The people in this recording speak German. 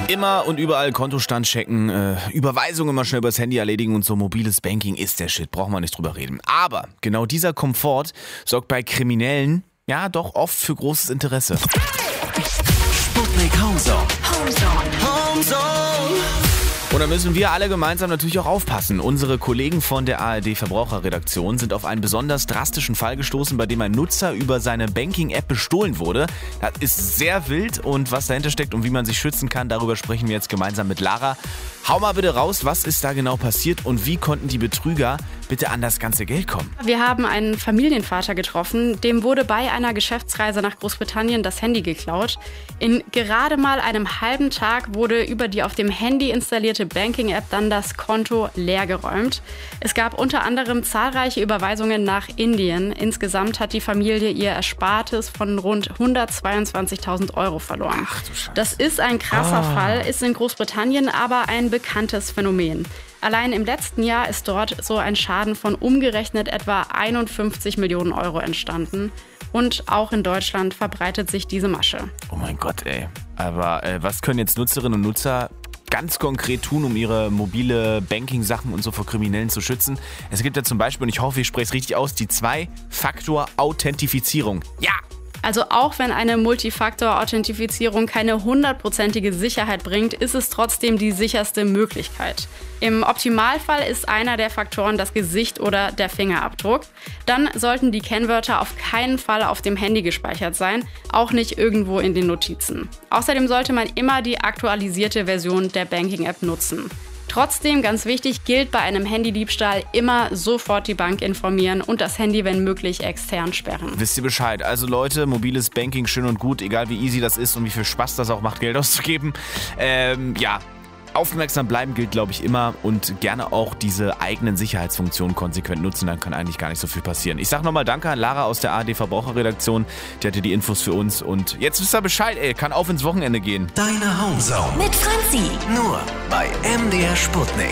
Immer und überall Kontostand checken, Überweisungen immer schnell übers Handy erledigen und so. Mobiles Banking ist der Shit, brauchen wir nicht drüber reden. Aber genau dieser Komfort sorgt bei Kriminellen ja doch oft für großes Interesse. Sputnik Homezone. Und da müssen wir alle gemeinsam natürlich auch aufpassen. Unsere Kollegen von der ARD Verbraucherredaktion sind auf einen besonders drastischen Fall gestoßen, bei dem ein Nutzer über seine Banking-App bestohlen wurde. Das ist sehr wild und was dahinter steckt und wie man sich schützen kann, darüber sprechen wir jetzt gemeinsam mit Lara. Hau mal bitte raus, was ist da genau passiert und wie konnten die Betrüger bitte an das ganze Geld kommen? Wir haben einen Familienvater getroffen, dem wurde bei einer Geschäftsreise nach Großbritannien das Handy geklaut. In gerade mal einem halben Tag wurde über die auf dem Handy installierte Banking-App dann das Konto leergeräumt. Es gab unter anderem zahlreiche Überweisungen nach Indien. Insgesamt hat die Familie ihr Erspartes von rund 122.000 € verloren. Ach du Scheiße. Das ist ein krasser Fall, ist in Großbritannien aber ein bekanntes Phänomen. Allein im letzten Jahr ist dort so ein Schaden von umgerechnet etwa 51 Millionen € entstanden. Und auch in Deutschland verbreitet sich diese Masche. Oh mein Gott, ey. Aber was können jetzt Nutzerinnen und Nutzer ganz konkret tun, um ihre mobile Banking-Sachen und so vor Kriminellen zu schützen? Es gibt ja zum Beispiel, und ich hoffe, ich spreche es richtig aus, die Zwei-Faktor-Authentifizierung. Ja! Also auch wenn eine Multifaktor-Authentifizierung keine 100%ige Sicherheit bringt, ist es trotzdem die sicherste Möglichkeit. Im Optimalfall ist einer der Faktoren das Gesicht oder der Fingerabdruck. Dann sollten die Kennwörter auf keinen Fall auf dem Handy gespeichert sein, auch nicht irgendwo in den Notizen. Außerdem sollte man immer die aktualisierte Version der Banking-App nutzen. Trotzdem, ganz wichtig, gilt bei einem Handydiebstahl immer sofort die Bank informieren und das Handy, wenn möglich, extern sperren. Wisst ihr Bescheid? Also Leute, mobiles Banking schön und gut, egal wie easy das ist und wie viel Spaß das auch macht, Geld auszugeben. Aufmerksam bleiben gilt, glaube ich, immer und gerne auch diese eigenen Sicherheitsfunktionen konsequent nutzen, dann kann eigentlich gar nicht so viel passieren. Ich sage nochmal Danke an Lara aus der ARD Verbraucherredaktion, die hatte die Infos für uns und jetzt wisst ihr Bescheid, kann auf ins Wochenende gehen. Deine Homezone. Mit Franzi. Nur bei MDR Sputnik.